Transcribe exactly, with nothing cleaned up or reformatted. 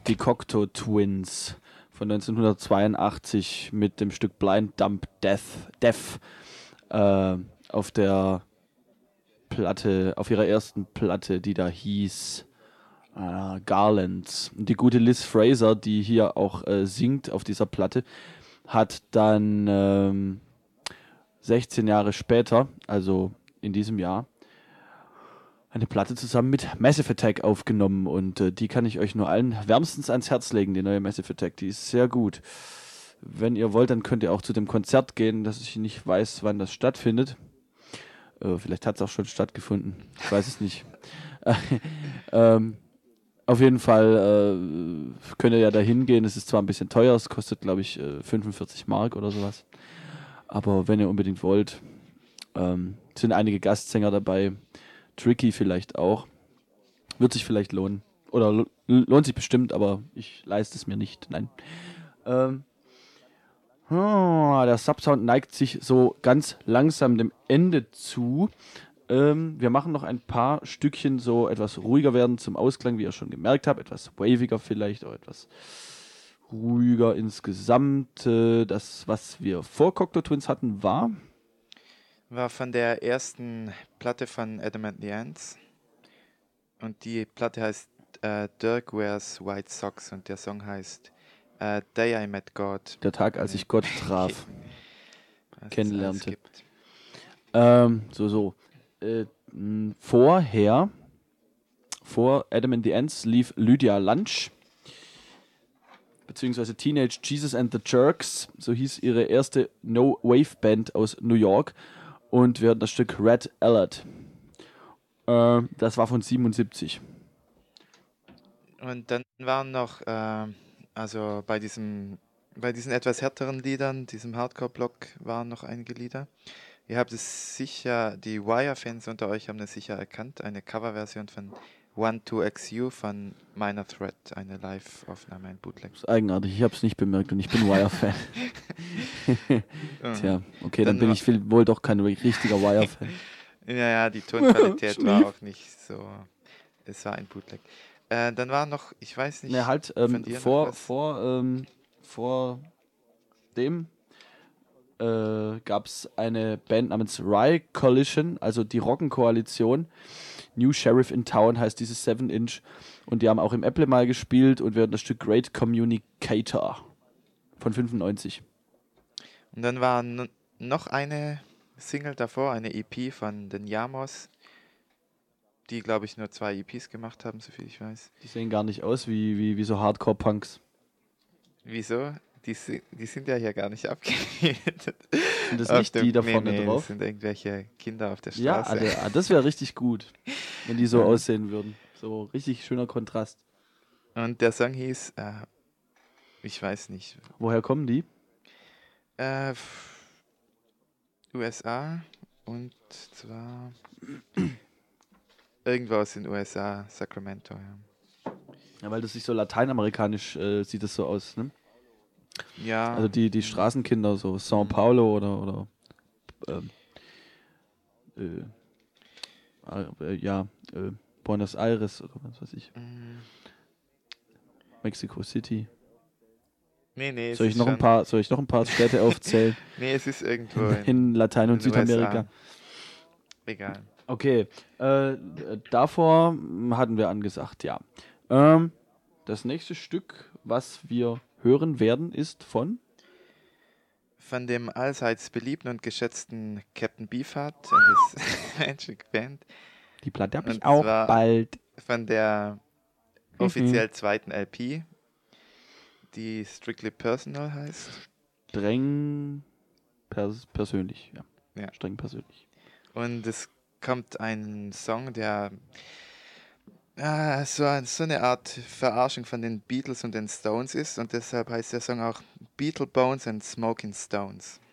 die Cocteau Twins von neunzehnhundertzweiundachtzig mit dem Stück Blind Dumb Death, Death äh, auf der Platte, auf ihrer ersten Platte, die da hieß äh, Garlands. Und die gute Liz Fraser, die hier auch äh, singt auf dieser Platte, hat dann ähm, sechzehn Jahre später, also in diesem Jahr, eine Platte zusammen mit Massive Attack aufgenommen und äh, die kann ich euch nur allen wärmstens ans Herz legen, die neue Massive Attack, die ist sehr gut. Wenn ihr wollt, dann könnt ihr auch zu dem Konzert gehen, dass ich nicht weiß, wann das stattfindet. Äh, vielleicht hat es auch schon stattgefunden, ich weiß es nicht. ähm, auf jeden Fall äh, könnt ihr ja da hingehen, es ist zwar ein bisschen teuer, es kostet glaube ich äh, fünfundvierzig Mark oder sowas, aber wenn ihr unbedingt wollt, ähm, sind einige Gastsänger dabei, Tricky vielleicht auch. Wird sich vielleicht lohnen. Oder lo- lohnt sich bestimmt, aber ich leiste es mir nicht. Nein. Ähm, oh, der Subsound neigt sich so ganz langsam dem Ende zu. Ähm, wir machen noch ein paar Stückchen so etwas ruhiger werden zum Ausklang, wie ihr schon gemerkt habt. Etwas waviger vielleicht, oder etwas ruhiger insgesamt. Äh, das, was wir vor Cocteau Twins hatten, war... War von der ersten Platte von Adam and the Ants. Und die Platte heißt äh, Dirk Wears White Socks und der Song heißt äh, Day I Met God. Der Tag, als ich Gott traf, Was es kennenlernte. alles gibt. Ähm, so, so. Äh, mh, vorher, vor Adam and the Ants, lief Lydia Lunch, beziehungsweise Teenage Jesus and the Jerks, so hieß ihre erste No-Wave-Band aus New York. Und wir hatten das Stück Red Alert. Äh, das war von siebenundsiebzig. Und dann waren noch, äh, also bei diesem, bei diesen etwas härteren Liedern, diesem Hardcore-Block, waren noch einige Lieder. Ihr habt es sicher, die Wire-Fans unter euch haben es sicher erkannt, eine Coverversion von One two X U von Minor Threat, eine Live-Aufnahme, ein Bootleg. Das ist eigenartig, ich habe es nicht bemerkt und ich bin Wire-Fan. Tja, okay, dann, Dann bin wa- ich viel, wohl doch kein richtiger Wire-Fan. Ja, ja, die Tonqualität war Schlief. auch nicht so, es war ein Bootleg. Äh, dann war noch, ich weiß nicht, Ne, halt, von ähm, dir noch vor, was? vor, ähm, vor dem äh, gab es eine Band namens Rye Coalition, also die Rockenkoalition. New Sheriff in Town heißt dieses seven Inch. Und die haben auch im Apple mal gespielt und wir hatten das Stück Great Communicator von fünfundneunzig. Und dann war n- noch eine Single davor, eine E P von den Yamos, die, glaube ich, nur zwei E Ps gemacht haben, soviel ich weiß. Die sehen gar nicht aus wie, wie, wie so Hardcore-Punks. Wieso? Die, si- die sind ja hier gar nicht abgebildet. Sind das Auf nicht dem- die da nee, vorne nee, drauf? das sind irgendwelche Kinder auf der Ja, Straße. also, ah, das wäre richtig gut, wenn die so Ja. aussehen würden. So richtig schöner Kontrast. Und der Song hieß, äh, ich weiß nicht, Woher kommen die? äh, f- U S A und zwar irgendwo aus den U S A, Sacramento, ja. Ja, weil das sich so lateinamerikanisch äh, sieht das so aus, ne? Ja, Also die, die Straßenkinder, so São Paulo oder, oder ähm, äh, äh, ja, äh, Buenos Aires oder was weiß ich, mm, Mexico City. nee, nee, es Soll ich ist noch ein schon, paar, soll ich noch ein paar Städte aufzählen nee, es ist irgendwo in, in Latein- und in den U S A. Südamerika? Egal. Okay, äh, äh, davor mm, hatten wir angesagt, ja. Ähm, das nächste Stück, was wir hören werden, ist von Von dem allseits beliebten und geschätzten Captain Beefheart und his Magic Band. die Platte habe ich Und auch zwar bald. von der offiziell zweiten L P, die Strictly Personal heißt. Streng pers persönlich, ja. Ja. Streng persönlich. Und es kommt ein Song, der ah, so, ein- so eine Art Verarschung von den Beatles und den Stones ist. Und deshalb heißt der Song auch Beatle Bones and Smoking Stones.